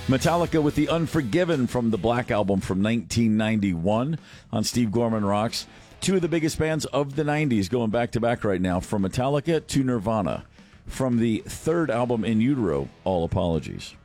Metallica with the Unforgiven from the Black Album from 1991 on Steve Gorman Rocks. Two of the biggest bands of the 90s going back-to-back right now, from Metallica to Nirvana. From the third album, In Utero, All Apologies.